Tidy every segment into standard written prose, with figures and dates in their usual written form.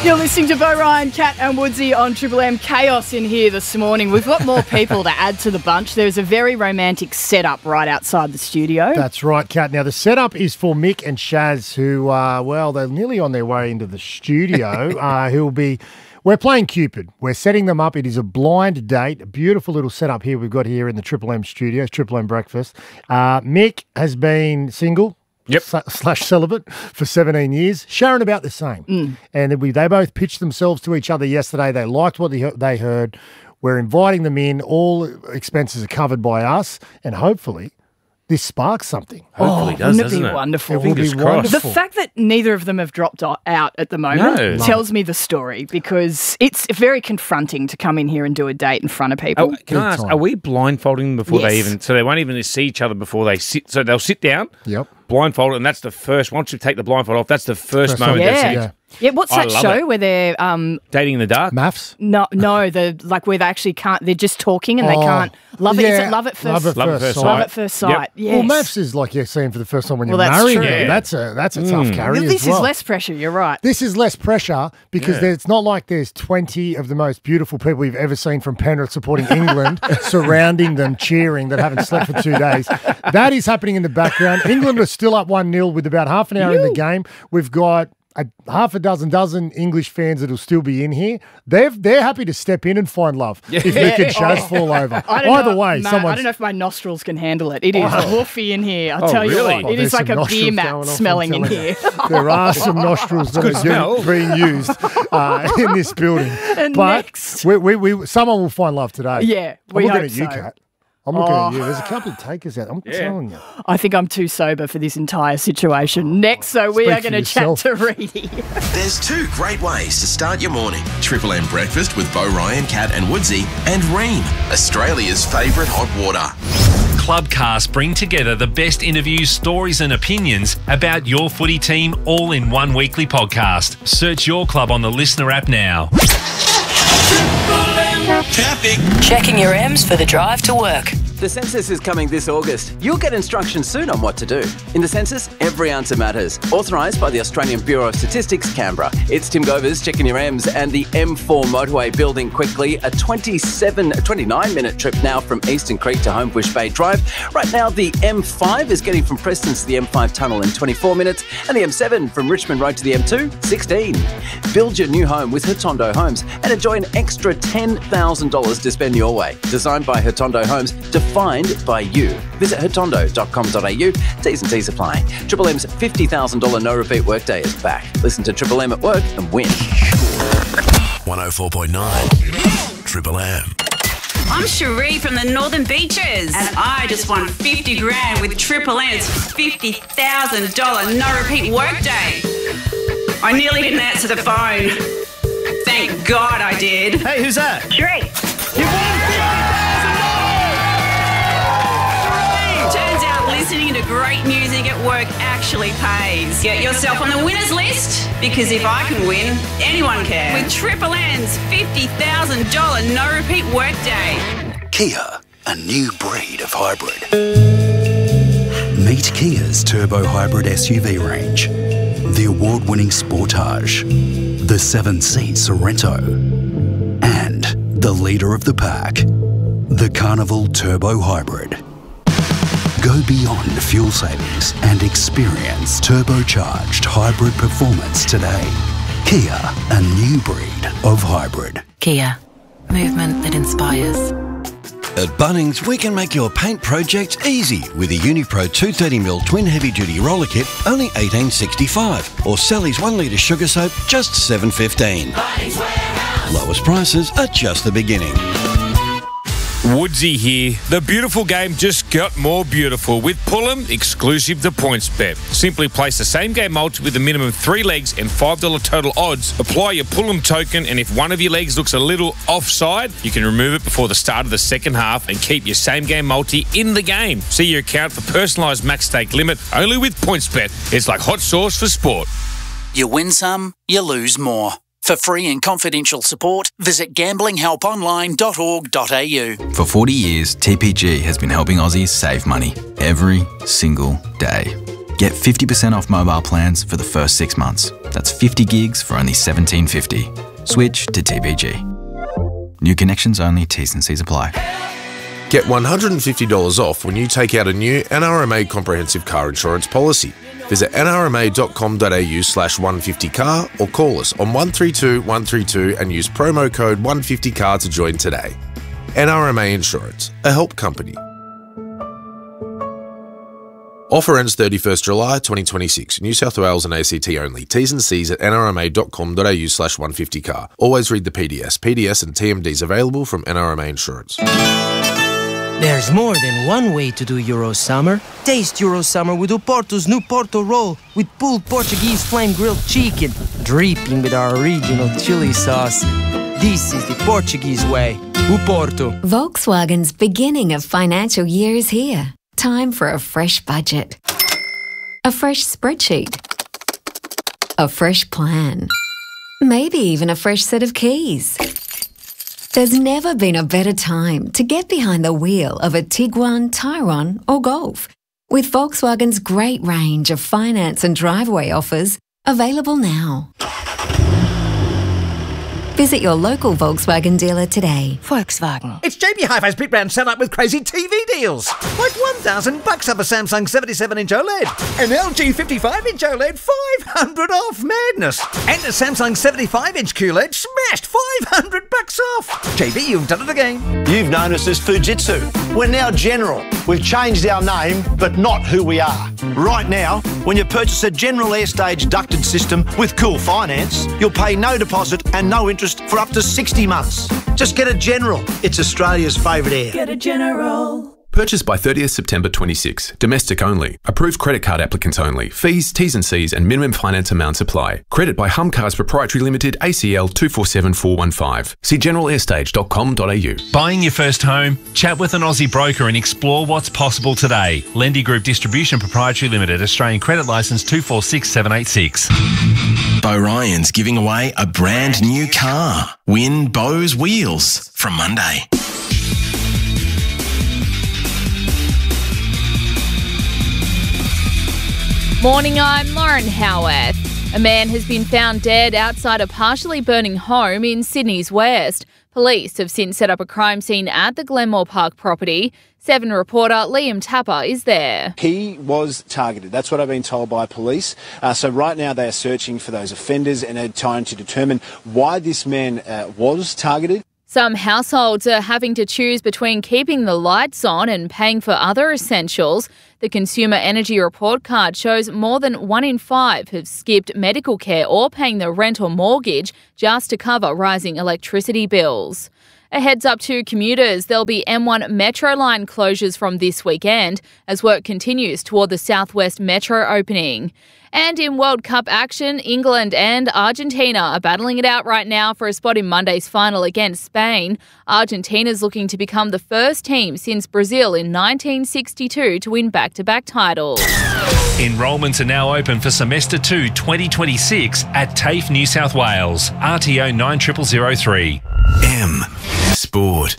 You're listening to Bo Ryan, Cat and Woodsy on Triple M. Chaos in here this morning. We've got more people to add to the bunch. There's a very romantic setup right outside the studio. That's right, Cat. Now, the setup is for Mick and Shaz, who, they're nearly on their way into the studio. We're playing Cupid. We're setting them up. It is a blind date. A beautiful little setup here we've got here in the Triple M studios, Triple M Breakfast. Mick has been single. Yep. / celibate for 17 years. Sharon about the same. And they both pitched themselves to each other yesterday. They liked what they heard. We're inviting them in. All expenses are covered by us. And hopefully this sparks something. Hopefully it does, doesn't it? Wonderful. It will be Fingers wonderful. The fact that neither of them have dropped out at the moment tells me the story, because it's very confronting to come in here and do a date in front of people. Oh, can I ask, are we blindfolding them before they Yes. even... So they won't even see each other before they sit... So they'll sit down, Yep. blindfolded, and that's the first... Once you take the blindfold off, that's the first moment time. they see Yeah. Yeah, what's I that love show it. where they're Dating in the dark? Maths? no, where they actually can't, they're just talking and they can't love it. Is it love at first Love at Love at first first sight. Love at first sight? Yep. Yes. Well, maths is like you're seeing for the first time when you're Well, that's married. true. them. Yeah. That's a tough carry This as well. is less pressure, you're right. This is less pressure because it's not like there's 20 of the most beautiful people you've ever seen from Penrith supporting England surrounding them, cheering, that haven't slept for 2 days. That is happening in the background. England are still up 1-0 with about half an hour in the game. We've got half a dozen English fans that'll still be in here. They're happy to step in and find love if Mick and Shaz fall over. Either way, Matt, I someone's... don't know if my nostrils can handle it. It is woofy in here. I'll tell you really? what. It is there's like some a beer nostrils mat going off, I'm smelling in telling you. here. There are some nostrils that smell. are being used in this building. And but next. someone will find love today. Yeah, I'm we looking hope at you, so. Kat. I'm looking at you. There's a couple of takers out. I'm telling you. I think I'm too sober for this entire situation. Next, so we Speak are for going to chat yourself. to Reedy. There's two great ways to start your morning. Triple M Breakfast with Bo Ryan, Cat and Woodsy, and Ream, Australia's favourite hot water. Clubcast bring together the best interviews, stories and opinions about your footy team all in one weekly podcast. Search your club on the Listener app now. Traffic. Checking your M's for the drive to work. The census is coming this August. You'll get instructions soon on what to do. In the census, every answer matters. Authorised by the Australian Bureau of Statistics, Canberra. It's Tim Govers checking your M's and the M4 motorway building quickly. A 29-minute trip now from Eastern Creek to Homebush Bay Drive. Right now, the M5 is getting from Preston to the M5 tunnel in 24 minutes, and the M7 from Richmond Road to the M2, 16. Build your new home with Hurtondo Homes and enjoy an extra $10,000 to spend your way. Designed by Hurtondo Homes, defined by you. Visit hurtondo.com.au. T's and T's apply. Triple M's $50,000 no repeat workday is back. Listen to Triple M at work and win. 104.9 Triple M. I'm Cherie from the Northern Beaches, and I just won 50 grand with Triple M's $50,000 no repeat workday. I nearly didn't answer the phone. Thank God I did. Hey, who's that? Cherie. Turns out listening to great music at work actually pays. Get yourself on the winners list, because if I can win, anyone can. With Triple M's $50,000 no repeat workday. Kia, a new breed of hybrid. Meet Kia's turbo hybrid SUV range. The award-winning Sportage, the 7-seat Sorento, and the leader of the pack, the Carnival Turbo Hybrid. Go beyond fuel savings and experience turbocharged hybrid performance today. Kia, a new breed of hybrid. Kia, movement that inspires. At Bunnings, we can make your paint project easy with a Unipro 230mm twin heavy-duty roller kit, only $18.65, or Sally's 1 litre sugar soap, just $7.15. Lowest prices are just the beginning. Woodsy here. The beautiful game just got more beautiful with Pullum exclusive to PointsBet. Simply place the same game multi with a minimum 3 legs and $5 total odds. Apply your Pullum token, and if one of your legs looks a little offside, you can remove it before the start of the second half and keep your same game multi in the game. See your account for personalised max stake limit only with PointsBet. It's like hot sauce for sport. You win some, you lose more. For free and confidential support, visit gamblinghelponline.org.au. For 40 years, TPG has been helping Aussies save money every single day. Get 50% off mobile plans for the first 6 months. That's 50 gigs for only $17.50. Switch to TPG. New connections only, T's and C's apply. Get $150 off when you take out a new NRMA comprehensive car insurance policy. Visit nrma.com.au/150car or call us on 132 132 and use promo code 150car to join today. NRMA Insurance, a help company. Offer ends 31st July 2026. New South Wales and ACT only. T's and C's at nrma.com.au/150car. Always read the PDS. PDS and TMDs available from NRMA Insurance. There's more than one way to do Euro Summer. Taste Euro Summer with Oporto's new Porto roll with pulled Portuguese flame grilled chicken, dripping with our original chili sauce. This is the Portuguese way. Oporto. Volkswagen's beginning of financial year is here. Time for a fresh budget. A fresh spreadsheet. A fresh plan. Maybe even a fresh set of keys. There's never been a better time to get behind the wheel of a Tiguan, Tyrone or Golf. With Volkswagen's great range of finance and driveway offers available now. Visit your local Volkswagen dealer today. Volkswagen. It's JB Hi-Fi's Big Brand set up with crazy TV deals. Like $1,000 off a Samsung 77-inch OLED. An LG 55-inch OLED, $500 off. Madness. And a Samsung 75-inch QLED smashed $500 off. JB, you've done it again. You've known us as Fujitsu. We're now General. We've changed our name, but not who we are. Right now, when you purchase a General Airstage ducted system with Cool Finance, you'll pay no deposit and no interest for up to 60 months. Just get a General. It's Australia's favourite air. Get a General. Purchase by 30th September 26. Domestic only. Approved credit card applicants only. Fees, T's and C's and minimum finance amounts apply. Credit by Humcars Proprietary Limited, ACL 247415. See generalairstage.com.au. Buying your first home? Chat with an Aussie broker and explore what's possible today. Lendy Group Distribution Proprietary Limited, Australian Credit Licence 246786. Bo Ryan's giving away a brand new car. Win Bo's Wheels from Monday. Morning, I'm Lauren Howarth. A man has been found dead outside a partially burning home in Sydney's West. Police have since set up a crime scene at the Glenmore Park property. 7 reporter Liam Tapper is there. He was targeted. That's what I've been told by police. So right now they are searching for those offenders and are trying to determine why this man was targeted. Some households are having to choose between keeping the lights on and paying for other essentials. The Consumer Energy Report card shows more than 1 in 5 have skipped medical care or paying the rent or mortgage just to cover rising electricity bills. A heads up to commuters, there'll be M1 Metro line closures from this weekend as work continues toward the Southwest Metro opening. And in World Cup action, England and Argentina are battling it out right now for a spot in Monday's final against Spain. Argentina's looking to become the first team since Brazil in 1962 to win back-to-back titles. Enrolments are now open for Semester 2 2026 at TAFE New South Wales. RTO 90003. M Sport.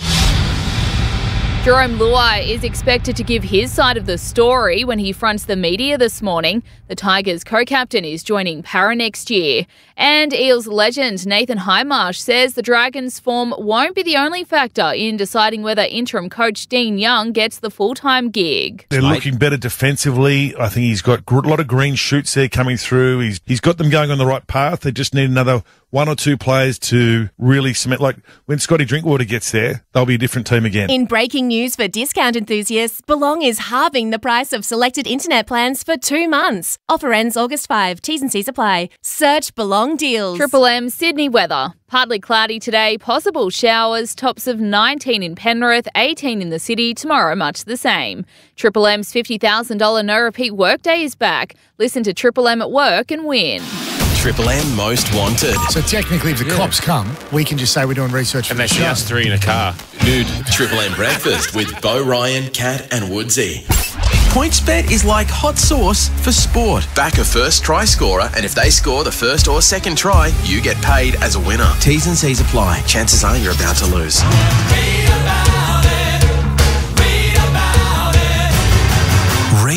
Jerome Luai is expected to give his side of the story when he fronts the media this morning. The Tigers co-captain is joining Para next year. And Eels legend Nathan Highmarsh says the Dragons' form won't be the only factor in deciding whether interim coach Dean Young gets the full-time gig. They're looking better defensively. I think he's got a lot of green shoots there coming through. He's got them going on the right path. They just need another 1 or 2 players to really cement. Like when Scotty Drinkwater gets there, they'll be a different team again. In breaking news for discount enthusiasts, Belong is halving the price of selected internet plans for 2 months. Offer ends August 5. T's and C's apply. Search Belong deals. Triple M Sydney weather. Partly cloudy today, possible showers, tops of 19 in Penrith, 18 in the city, tomorrow much the same. Triple M's $50,000 no-repeat workday is back. Listen to Triple M at work and win. Triple M Most Wanted. So technically, if the cops come, we can just say we're doing research for And the they see show. us 3 in a car. Nude. Triple M Breakfast with Bo Ryan, Kat and Woodsy. PointsBet is like hot sauce for sport. Back a first try scorer, and if they score the first or second try, you get paid as a winner. T's and C's apply. Chances are you're about to lose. Read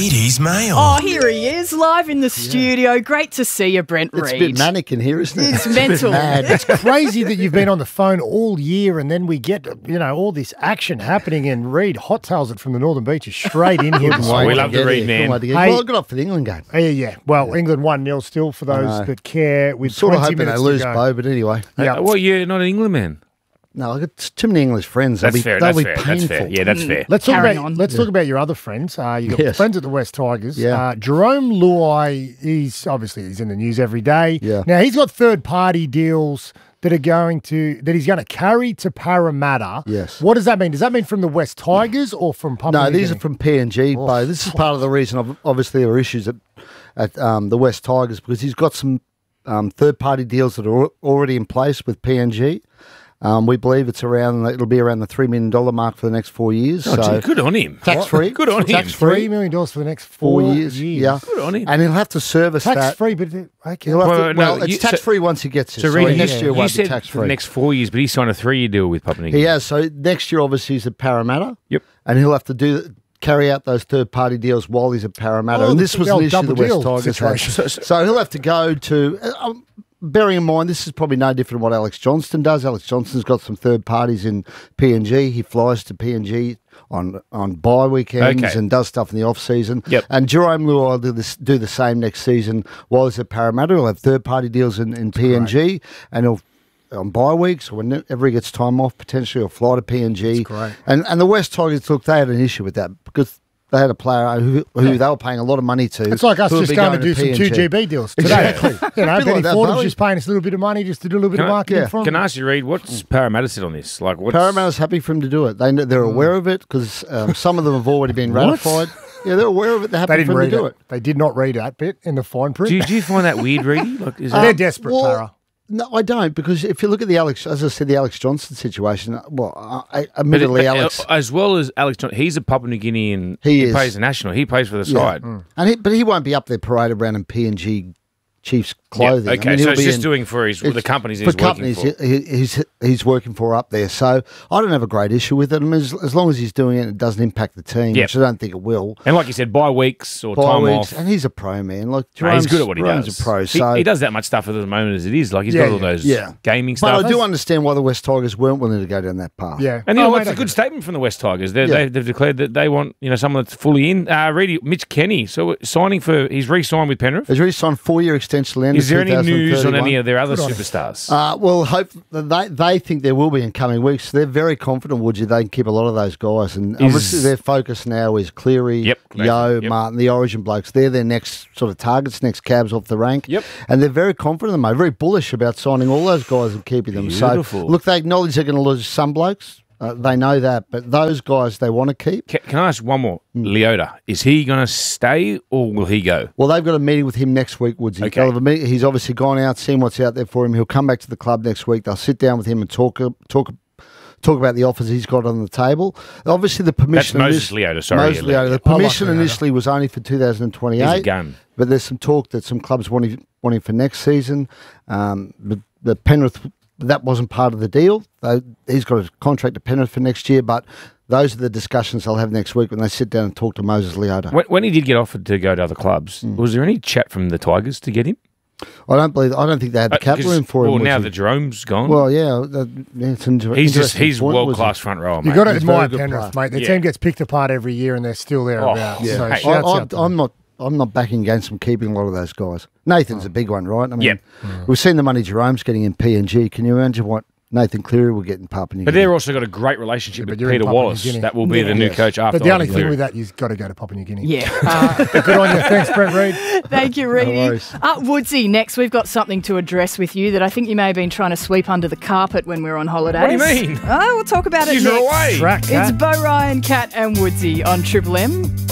Reedy's Mail. Oh, here he is, live in the studio. Great to see you, Brent Reed. It's a bit manic in here, isn't it? It's mental. It's crazy that you've been on the phone all year and then we get, all this action happening and Reed hot tails it from the Northern Beaches straight in here. We love the Reed, man. Well, I got off for the England game. Yeah. Well, England 1-0 still for those that care. With sort of 20 hoping they minutes lose, to go. Bo, but anyway. Yeah. Well, you're not an England man. No, I've got too many English friends. That's fair. They'll That's be fair. painful. That's fair. Yeah, that's fair. Let's talk about your other friends. You got friends at the West Tigers. Yeah. Jerome Luai, he's in the news every day. Yeah. Now he's got third-party deals that he's going to carry to Parramatta. Yes. What does that mean? Does that mean from the West Tigers or from Papua No, New these Guinea? are from PNG, Bo. This is part of the reason, obviously, there are issues at the West Tigers because he's got some third-party deals that are already in place with PNG. We believe it'll be around the $3 million mark for the next 4 years. Oh, gee, good on him. Tax-free. Good on him. $3 million for the next 4 years. Yeah. Good on him. And he'll have to service that. Tax-free, but okay. It's tax-free once he gets it. So, So Reedy, next year you won't be said for tax-free. the next 4 years, but he signed a 3-year deal with Papua New Guinea. He has. So next year, obviously, he's at Parramatta. Yep. And he'll have to carry out those third-party deals while he's at Parramatta. Oh, and this was the an old issue the double West deal Tigers had. situation. So he'll have to go to... bearing in mind, this is probably no different to what Alex Johnston does. Alex Johnston's got some third parties in PNG. He flies to PNG on bye weekends and does stuff in the off-season. Yep. And Jerome Luai will do the same next season while he's at Parramatta. He'll have third-party deals in PNG, and he'll on bye weeks or whenever he gets time off, potentially he'll fly to PNG. That's great. And the West Tigers, look, they had an issue with that because they had a player who they were paying a lot of money to. It's like us just going to do some PNG. 2GB deals today. Exactly. Benny like that, Fordham's Bowie. just paying us a little bit of money just to do a little bit of marketing for him. Can I ask you, Reed, what's Parramatta said on this? Parramatta's happy for him to do it. They're aware of it because some of them have already been ratified. Yeah, they're aware of it. They're happy for him to do it. They did not read that bit in the fine print. Do you find that weird, Reedy? They're desperate, Para. No, I don't, because if you look at the Alex Johnston situation, admittedly, Alex... As well as Alex Johnston, he's a Papua New Guinea and He he is. plays the national. He plays for the side. But he won't be up there paraded around in PNG Chiefs clothing. Yeah, okay, I mean, so he'll it's be just doing for the companies he's working for. He's working for up there. So I don't have a great issue with it. I mean, as long as he's doing it, it doesn't impact the team, Yep. which I don't think it will. And like you said, bye weeks or Bye time weeks, off. and he's a pro, man. Like No, he's good at what he Jerome's does. a pro, so He does that much stuff at the moment as it is. Like he's got all those gaming stuff. But I do understand why the West Tigers weren't willing to go down that path. Yeah, And you know, it's a good statement from the West Tigers. They've declared that they want someone that's fully in. Reedy, Mitch Kenny, so he's re-signed with Penrith. He's re-signed 4-year extension. Is there any news on 2031? any of their other superstars? Well, hope they think there will be in coming weeks. They're very confident, Woodgie, they can keep a lot of those guys. And obviously their focus now is Cleary, Yo, Martin, the Origin blokes. They're their next sort of targets, next cabs off the rank. Yep. And they're very confident, mate, very bullish about signing all those guys and keeping them. Beautiful. So, look, they acknowledge they're going to lose some blokes. They know that, but those guys they want to keep. Can I ask one more? Leota, is he going to stay or will he go? Well, they've got a meeting with him next week, Woodsy. Okay. They'll have a meeting. He's obviously gone out, seen what's out there for him. He'll come back to the club next week. They'll sit down with him and talk about the offers he's got on the table. Obviously, the permission... That's Moses Leota, sorry. Moses Leota. The permission initially was only for 2028. He's a gun. But there's some talk that some clubs want him for next season. But the Penrith... That wasn't part of the deal. He's got a contract to Penrith for next year, but those are the discussions they'll have next week when they sit down and talk to Moses Leota. When he did get offered to go to other clubs, was there any chat from the Tigers to get him? I don't think they had the capital in for him. Well, now Woodsie. that Jerome's gone. Well, yeah, it's he's world class front rower. Mate. You've got to He's admire very good Penrith, player. mate. Their team gets picked apart every year and they're still thereabouts. Yeah. So Hey, shouts out to them. I'm not backing against them keeping a lot of those guys. Nathan's a big one, right? I mean, we've seen the money Jerome's getting in PNG. Can you imagine what Nathan Cleary will get in Papua New Guinea? But they've also got a great relationship with you're in Peter Papua New Wallace. Guinea. That will be the new coach after. But the only Ivan thing Cleary. with that, you've got to go to Papua New Guinea. Yeah. Good on you. Thanks, Brent Reed. Thank you, Reedy. Woodsy, next we've got something to address with you that I think you may have been trying to sweep under the carpet when we were on holidays. What do you mean? Oh, we'll talk about it Give her next. away. Track, It's Bo Ryan, Cat and Woodsy on Triple M.